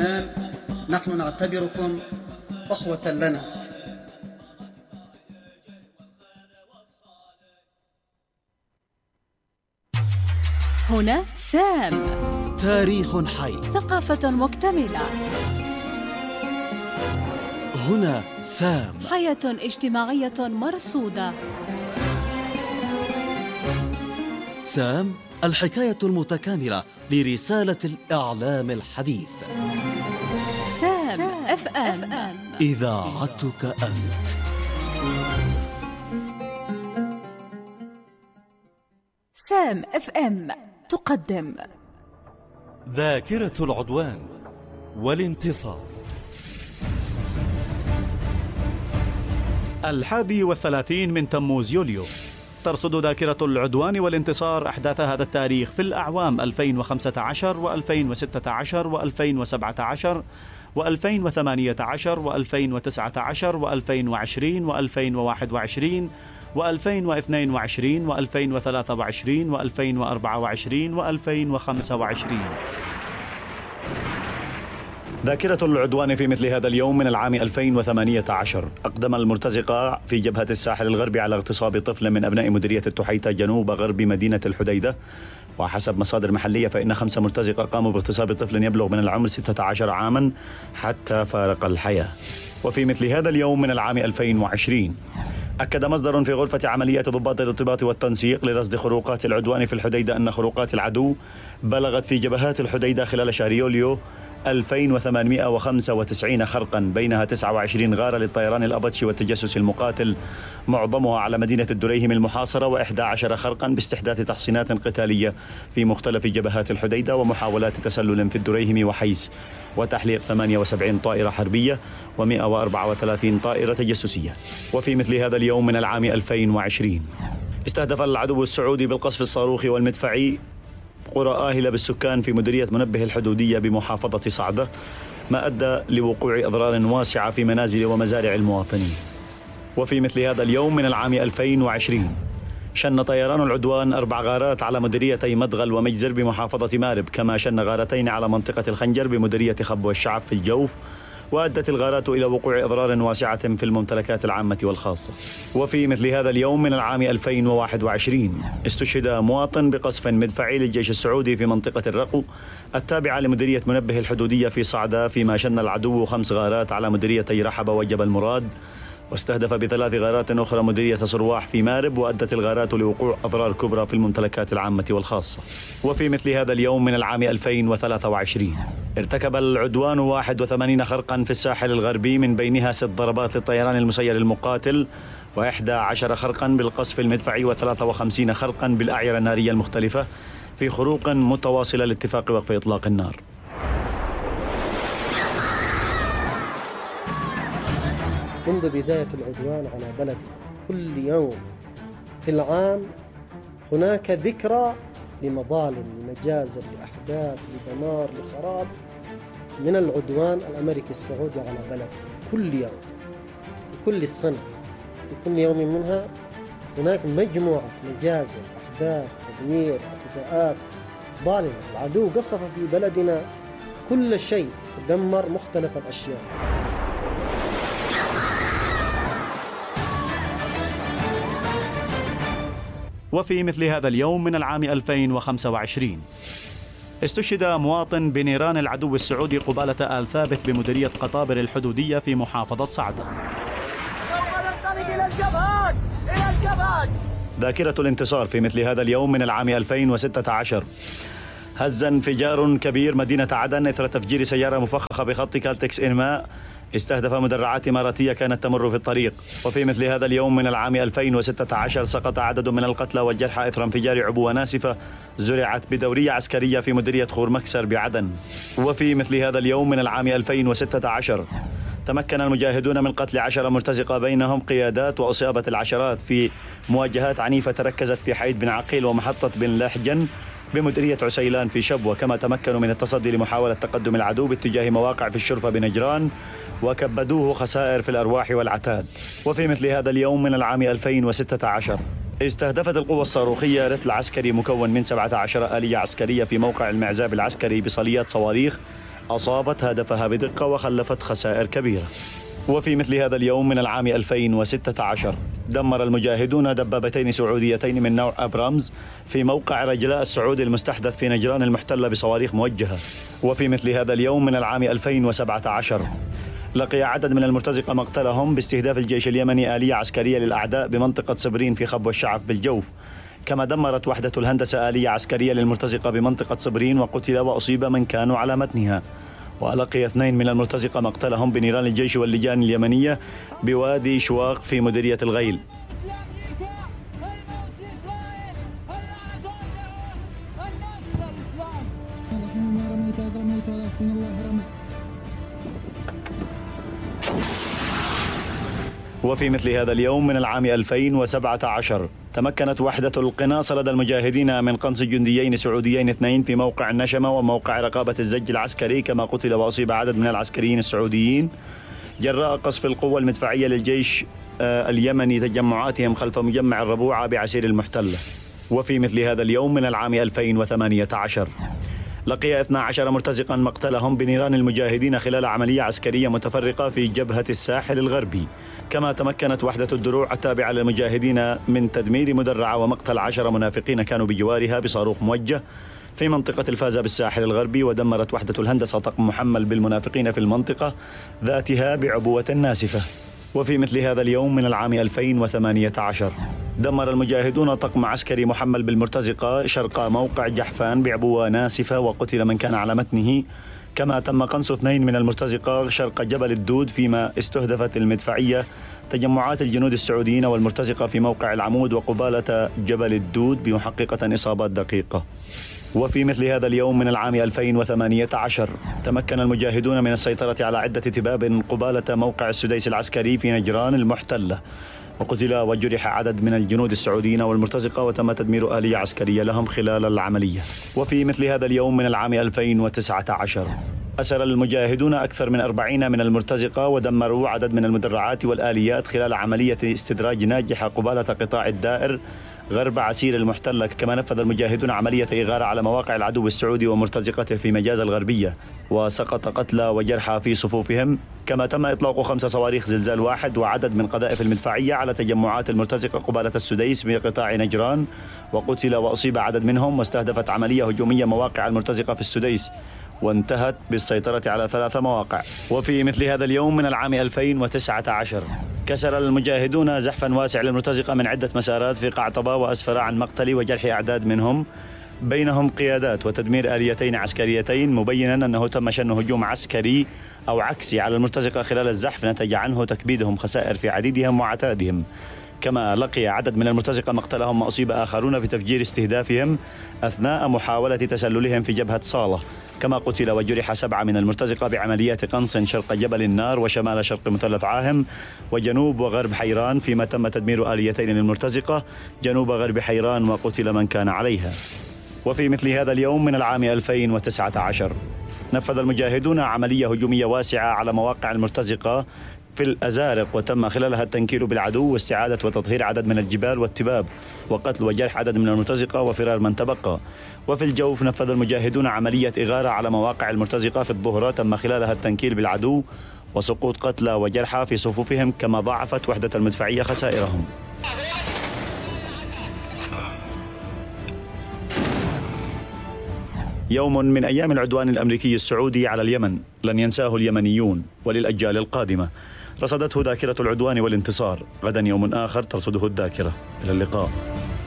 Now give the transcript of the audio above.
لبنان نحن نعتبركم أخوة لنا. هنا سام، تاريخ حي، ثقافة مكتملة. هنا سام، حياة اجتماعية مرصودة. سام، الحكاية المتكاملة لرسالة الإعلام الحديث. سام اف ام، إذاعتك أنت. سام اف ام تقدم ذاكرة العدوان والانتصار. 31 من تموز يوليو ترصد ذاكرة العدوان والانتصار أحداث هذا التاريخ في الأعوام 2015 و2016 و2017 و2018 و2019 و2020 و2021 و2022 و2023 و2024 و2025. ذاكرة العدوان في مثل هذا اليوم من العام 2018 أقدم المرتزقة في جبهة الساحل الغربي على اغتصاب طفل من أبناء مديرية التحيتة جنوب غرب مدينة الحديدة. وحسب مصادر محلية فإن 5 مرتزقة قاموا باغتصاب طفل يبلغ من العمر 16 عاما حتى فارق الحياة. وفي مثل هذا اليوم من العام 2020 أكد مصدر في غرفة عمليات ضباط الارتباط والتنسيق لرصد خروقات العدوان في الحديدة أن خروقات العدو بلغت في جبهات الحديدة خلال شهر يوليو 2895 خرقا، بينها 29 غارة للطيران الأبطشي والتجسس المقاتل معظمها على مدينة الدريهم المحاصرة، و11 خرقا باستحداث تحصينات قتالية في مختلف جبهات الحديدة ومحاولات تسلل في الدريهم وحيس، وتحليق 78 طائرة حربية و134 طائرة تجسسية. وفي مثل هذا اليوم من العام 2020 استهدف العدو السعودي بالقصف الصاروخي والمدفعي قرى آهلة بالسكان في مديرية منبه الحدودية بمحافظة صعدة، ما أدى لوقوع أضرار واسعة في منازل ومزارع المواطنين. وفي مثل هذا اليوم من العام 2020 شن طيران العدوان 4 غارات على مديريتي مدغل ومجزر بمحافظة مارب، كما شن غارتين على منطقة الخنجر بمديرية خب والشعب في الجوف، وأدت الغارات إلى وقوع أضرار واسعة في الممتلكات العامة والخاصة. وفي مثل هذا اليوم من العام 2021 استشهد مواطن بقصف مدفعي للجيش السعودي في منطقة الرقو التابعة لمديرية منبه الحدودية في صعدة، فيما شن العدو 5 غارات على مديريتي رحبة وجبل مراد، واستهدف ب3 غارات أخرى مديرية صرواح في مارب، وأدت الغارات لوقوع أضرار كبرى في الممتلكات العامة والخاصة. وفي مثل هذا اليوم من العام 2023 ارتكب العدوان 81 خرقا في الساحل الغربي، من بينها 6 ضربات للطيران المسير المقاتل، و11 خرقا بالقصف المدفعي، و53 خرقا بالأعيرة النارية المختلفة في خروق متواصلة لاتفاق وقف إطلاق النار. منذ بداية العدوان على بلدي كل يوم في العام هناك ذكرى لمظالم، لمجازر، لأحداث، لدمار، لخراب من العدوان الأمريكي السعودي على بلدي. كل يوم في كل السنة في كل يوم منها هناك مجموعة مجازر، أحداث، تدمير، اعتداءات ظالمة. العدو قصف في بلدنا كل شيء، دمر مختلف الأشياء. وفي مثل هذا اليوم من العام 2025 استشهد مواطن بنيران العدو السعودي قبالة آل ثابت بمديرية قطابر الحدودية في محافظة صعدة. ذاكرة الانتصار في مثل هذا اليوم من العام 2016 هز انفجار كبير مدينة عدن إثر تفجير سيارة مفخخة بخط كالتكس إنماء استهدف مدرعات إماراتية كانت تمر في الطريق. وفي مثل هذا اليوم من العام 2016 سقط عدد من القتلى والجرحى إثر انفجار عبوة ناسفة زرعت بدورية عسكرية في مديرية خور مكسر بعدن. وفي مثل هذا اليوم من العام 2016 تمكن المجاهدون من قتل 10 مرتزقة بينهم قيادات وإصابة العشرات في مواجهات عنيفة تركزت في حيد بن عقيل ومحطة بن لحجن بمديرية عسيلان في شبوة، كما تمكنوا من التصدي لمحاولة تقدم العدو باتجاه مواقع في الشرفة بنجران وكبدوه خسائر في الأرواح والعتاد. وفي مثل هذا اليوم من العام 2016 استهدفت القوة الصاروخية رتل عسكري مكون من 17 آلية عسكرية في موقع المعزاب العسكري بصليات صواريخ أصابت هدفها بدقة وخلفت خسائر كبيرة. وفي مثل هذا اليوم من العام 2016 دمر المجاهدون دبابتين سعوديتين من نوع أبرامز في موقع رجلاء السعود المستحدث في نجران المحتلة بصواريخ موجهة. وفي مثل هذا اليوم من العام 2017 لقي عدد من المرتزقة مقتلهم باستهداف الجيش اليمني آلية عسكرية للأعداء بمنطقة صبرين في خبو الشعف بالجوف. كما دمرت وحدة الهندسة آلية عسكرية للمرتزقة بمنطقة صبرين وقتل وأصيب من كانوا على متنها. ولقي 2 من المرتزقة مقتلهم بنيران الجيش واللجان اليمنية بوادي شواق في مديرية الغيل. وفي مثل هذا اليوم من العام 2017 تمكنت وحدة القناص لدى المجاهدين من قنص جنديين سعوديين 2 في موقع النشمة وموقع رقابة الزج العسكري. كما قتل وأصيب عدد من العسكريين السعوديين جراء قصف القوة المدفعية للجيش اليمني تجمعاتهم خلف مجمع الربوعة بعسير المحتلة. وفي مثل هذا اليوم من العام 2018 لقي 12 مرتزقا مقتلهم بنيران المجاهدين خلال عملية عسكرية متفرقة في جبهة الساحل الغربي. كما تمكنت وحدة الدروع التابعة للمجاهدين من تدمير مدرعة ومقتل 10 منافقين كانوا بجوارها بصاروخ موجه في منطقة الفازة بالساحل الغربي. ودمرت وحدة الهندسة طقم محمل بالمنافقين في المنطقة ذاتها بعبوة ناسفة. وفي مثل هذا اليوم من العام 2018 دمر المجاهدون طقم عسكري محمل بالمرتزقة شرق موقع جحفان بعبوة ناسفة وقتل من كان على متنه. كما تم قنص 2 من المرتزقة شرق جبل الدود، فيما استهدفت المدفعية تجمعات الجنود السعوديين والمرتزقة في موقع العمود وقبالة جبل الدود بمحققة إصابات دقيقة. وفي مثل هذا اليوم من العام 2018 تمكن المجاهدون من السيطرة على عدة تباب قبالة موقع السديس العسكري في نجران المحتلة، وقتل وجرح عدد من الجنود السعوديين والمرتزقة وتم تدمير آلية عسكرية لهم خلال العملية. وفي مثل هذا اليوم من العام 2019 أسر المجاهدون أكثر من 40 من المرتزقة ودمروا عدد من المدرعات والآليات خلال عملية استدراج ناجحة قبالة قطاع الدائر غرب عسير المحتلة. كما نفذ المجاهدون عملية إغارة على مواقع العدو السعودي ومرتزقته في مجاز الغربية، وسقط قتلى وجرحى في صفوفهم. كما تم إطلاق 5 صواريخ زلزال 1 وعدد من قذائف المدفعية على تجمعات المرتزقة قبالة السديس بقطاع نجران، وقتل وأصيب عدد منهم. واستهدفت عملية هجومية مواقع المرتزقة في السديس وانتهت بالسيطرة على 3 مواقع. وفي مثل هذا اليوم من العام 2019 كسر المجاهدون زحفا واسع للمرتزقة من عدة مسارات في قعطبة وأسفر عن مقتل وجرح أعداد منهم، بينهم قيادات وتدمير آليتين عسكريتين، مبينا أنه تم شن هجوم عسكري أو عكسي على المرتزقة خلال الزحف نتج عنه تكبيدهم خسائر في عديدهم وعتادهم. كما لقي عدد من المرتزقة مقتلهم وأصيب آخرون بتفجير استهدافهم أثناء محاولة تسللهم في جبهة صالة. كما قتل وجرح 7 من المرتزقة بعمليات قنص شرق جبل النار وشمال شرق مثلث عاهم وجنوب وغرب حيران، فيما تم تدمير آليتين للمرتزقة جنوب غرب حيران وقتل من كان عليها. وفي مثل هذا اليوم من العام 2019 نفذ المجاهدون عملية هجومية واسعة على مواقع المرتزقة في الأزارق، وتم خلالها التنكيل بالعدو واستعادة وتطهير عدد من الجبال والتباب وقتل وجرح عدد من المرتزقة وفرار من تبقى. وفي الجوف نفذ المجاهدون عملية إغارة على مواقع المرتزقة في الظهرة، تم خلالها التنكيل بالعدو وسقوط قتلى وجرحى في صفوفهم. كما ضاعفت وحدة المدفعية خسائرهم. يوم من أيام العدوان الأمريكي السعودي على اليمن لن ينساه اليمنيون وللأجيال القادمة. رصدته ذاكرة العدوان والانتصار. غدا يوم آخر ترصده الذاكرة. إلى اللقاء.